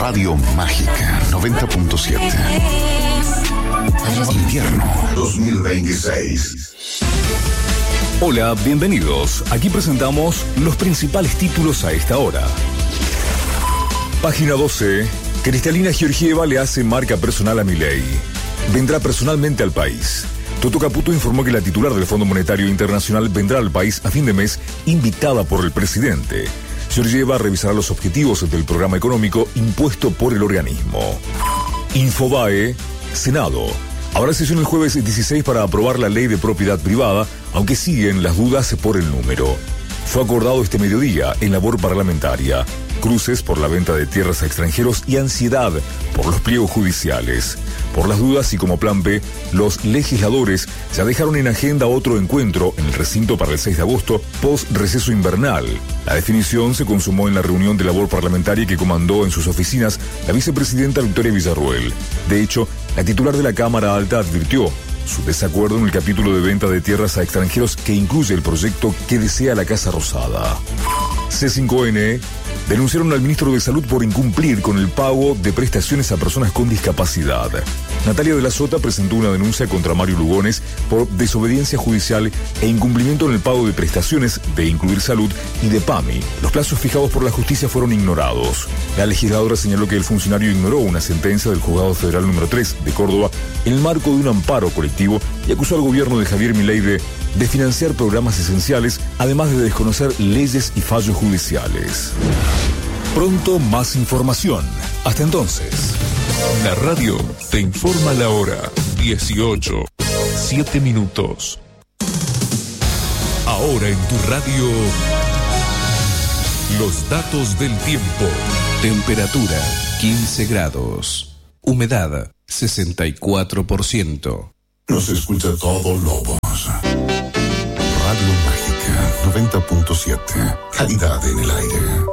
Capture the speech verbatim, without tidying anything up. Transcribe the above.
Radio Mágica noventa punto siete. Invierno dos mil veintiséis. Hola, bienvenidos. Aquí presentamos los principales títulos a esta hora. Página doce. Cristalina Georgieva le hace marca personal a Milei. Vendrá personalmente al país. Toto Caputo informó que la titular del Fondo Monetario Internacional vendrá al país a fin de mes, invitada por el presidente. Georgieva revisará los objetivos del programa económico impuesto por el organismo. Infobae, Senado. Habrá sesión el jueves dieciséis para aprobar la ley de propiedad privada, aunque siguen las dudas por el número. Fue acordado este mediodía en labor parlamentaria. Cruces por la venta de tierras a extranjeros y ansiedad por los pliegos judiciales. Por las dudas y como plan B, los legisladores ya dejaron en agenda otro encuentro en el recinto para el seis de agosto, post receso invernal. La definición se consumó en la reunión de labor parlamentaria que comandó en sus oficinas la vicepresidenta Victoria Villarroel. De hecho, la titular de la Cámara Alta advirtió su desacuerdo en el capítulo de venta de tierras a extranjeros que incluye el proyecto que desea la Casa Rosada. C cinco N denunciaron al ministro de Salud por incumplir con el pago de prestaciones a personas con discapacidad. Natalia de la Sota presentó una denuncia contra Mario Lugones por desobediencia judicial e incumplimiento en el pago de prestaciones de Incluir Salud y de PAMI. Los plazos fijados por la justicia fueron ignorados. La legisladora señaló que el funcionario ignoró una sentencia del Juzgado Federal número tres de Córdoba en el marco de un amparo colectivo y acusó al gobierno de Javier Milei de, de financiar programas esenciales, además de desconocer leyes y fallos judiciales. Pronto más información. Hasta entonces. La radio te informa la hora. dieciocho, siete minutos. Ahora en tu radio, los datos del tiempo. Temperatura quince grados. Humedad sesenta y cuatro por ciento. Nos escucha todo Lobos. Radio Mágica noventa punto siete. Calidad en el aire.